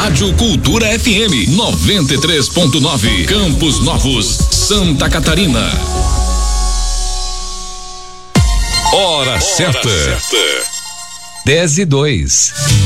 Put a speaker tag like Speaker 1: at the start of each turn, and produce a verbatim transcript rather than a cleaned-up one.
Speaker 1: Rádio Cultura F M noventa e três ponto nove, Campos Novos, Santa Catarina. Hora, Hora certa. certa.
Speaker 2: dez e dois.